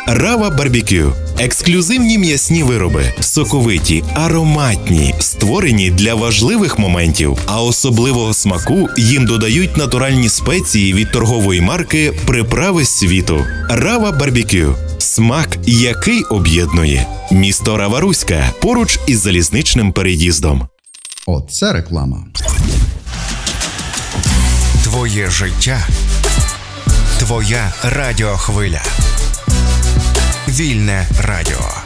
Рава Барбекю. Ексклюзивні м'ясні вироби, соковиті, ароматні, створені для важливих моментів, а особливого смаку їм додають натуральні спеції від торгової марки «Приправи світу». Рава Барбекю. Смак, який об'єднує. Місто Рава-Руська, поруч із залізничним переїздом. Оце реклама. Твоє життя. Твоя радіохвиля. Вільне радіо.